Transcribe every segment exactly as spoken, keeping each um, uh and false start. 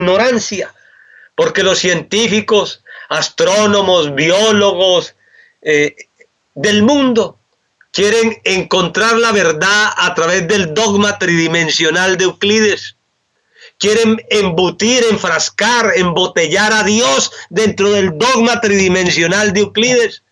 ignorancia, porque los científicos, astrónomos, biólogos eh, del mundo quieren encontrar la verdad a través del dogma tridimensional de Euclides. Quieren embutir, enfrascar, embotellar a Dios dentro del dogma tridimensional de Euclides.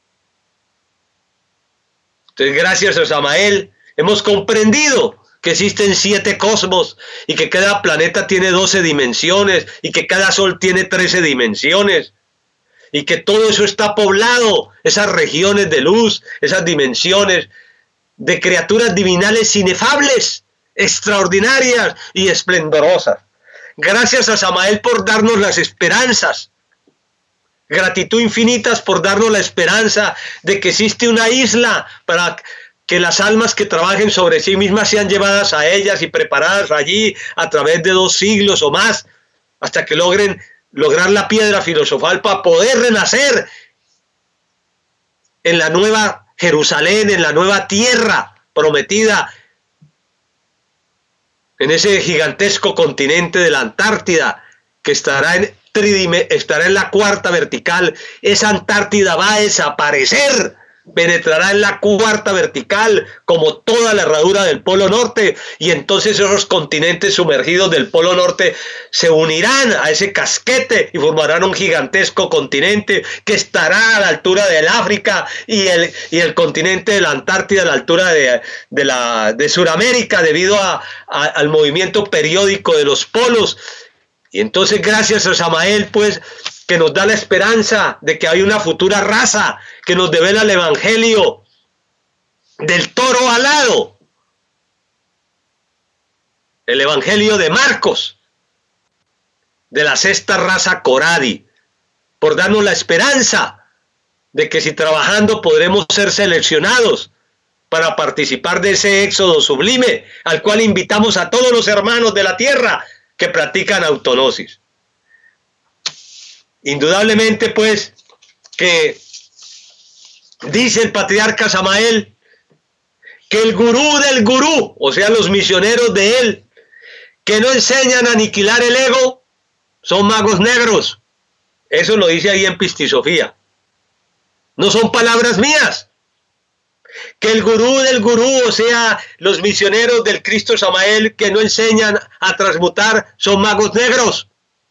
Entonces, gracias a Samael, hemos comprendido que existen siete cosmos y que cada planeta tiene doce dimensiones y que cada sol tiene trece dimensiones y que todo eso está poblado, esas regiones de luz, esas dimensiones de criaturas divinales inefables, extraordinarias y esplendorosas. Gracias a Samael por darnos las esperanzas. Gratitud infinitas por darnos la esperanza de que existe una isla para que las almas que trabajen sobre sí mismas sean llevadas a ellas y preparadas allí a través de dos siglos o más, hasta que logren lograr la piedra filosofal para poder renacer en la nueva Jerusalén, en la nueva tierra prometida, en ese gigantesco continente de la Antártida, que estará en, tridime, estará en la cuarta vertical. Esa Antártida va a desaparecer, penetrará en la cuarta vertical como toda la herradura del Polo Norte, y entonces esos continentes sumergidos del Polo Norte se unirán a ese casquete y formarán un gigantesco continente que estará a la altura del África y el, y el continente de la Antártida a la altura de, de, la, de Sudamérica, debido a, a, al movimiento periódico de los polos. Y entonces, gracias a Samael, pues, que nos da la esperanza de que hay una futura raza que nos devela el evangelio del toro alado, el evangelio de Marcos, de la sexta raza Coradi, por darnos la esperanza de que si trabajando podremos ser seleccionados para participar de ese éxodo sublime al cual invitamos a todos los hermanos de la tierra que practican autonosis. Indudablemente, pues, que dice el patriarca Samael que el gurú del gurú, o sea, los misioneros de él, que no enseñan a aniquilar el ego, son magos negros. Eso lo dice ahí en Pistisofía. No son palabras mías. Que el gurú del gurú, o sea, los misioneros del Cristo Samael, que no enseñan a transmutar, son magos negros.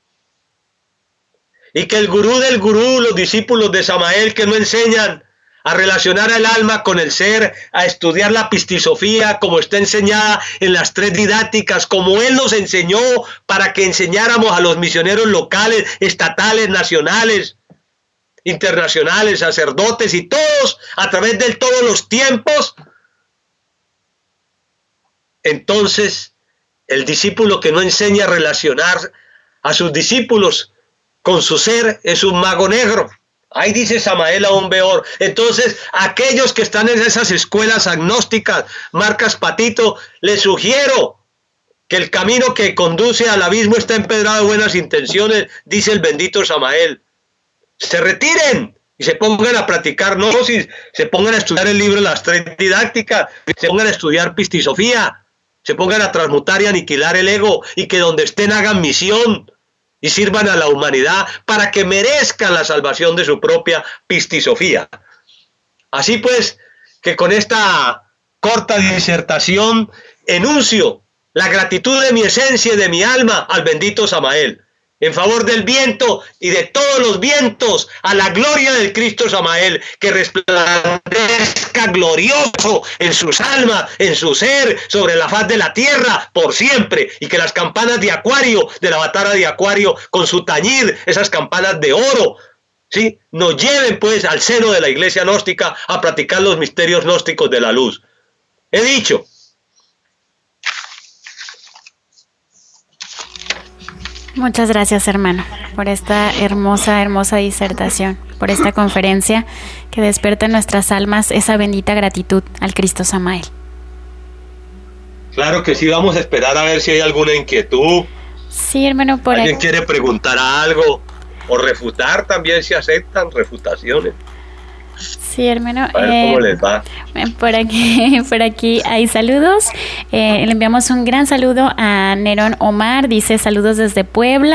Y que el gurú del gurú, los discípulos de Samael, que no enseñan a relacionar al alma con el ser, a estudiar la pistisofía como está enseñada en las tres didácticas, como él nos enseñó para que enseñáramos a los misioneros locales, estatales, nacionales, internacionales, sacerdotes y todos a través de todos los tiempos. Entonces, el discípulo que no enseña a relacionar a sus discípulos con su ser es un mago negro. Ahí dice Samael aún peor. Entonces, aquellos que están en esas escuelas agnósticas, marcas patito, les sugiero que el camino que conduce al abismo está empedrado de buenas intenciones, dice el bendito Samael. Se retiren y se pongan a practicar gnosis, se pongan a estudiar el libro de las tres didácticas, se pongan a estudiar pistisofía, se pongan a transmutar y aniquilar el ego, y que donde estén hagan misión y sirvan a la humanidad para que merezcan la salvación de su propia pistisofía. Así pues, que con esta corta disertación enuncio la gratitud de mi esencia y de mi alma al bendito Samael, en favor del viento y de todos los vientos, a la gloria del Cristo Samael, que resplandezca glorioso en sus almas, en su ser, sobre la faz de la tierra, por siempre, y que las campanas de Acuario, de la batara de Acuario, con su tañir, esas campanas de oro, ¿sí?, nos lleven pues al seno de la iglesia gnóstica a practicar los misterios gnósticos de la luz. He dicho. Muchas gracias, hermano, por esta hermosa, hermosa disertación, por esta conferencia que despierta en nuestras almas esa bendita gratitud al Cristo Samael. Claro que sí, vamos a esperar a ver si hay alguna inquietud. Sí, hermano, por ¿Alguien ahí quiere preguntar algo? O refutar, también se aceptan refutaciones. Sí, hermano. A ver eh, cómo les va. Por aquí, por aquí hay saludos. Eh, le enviamos un gran saludo a Nerón Omar. Dice saludos desde Puebla.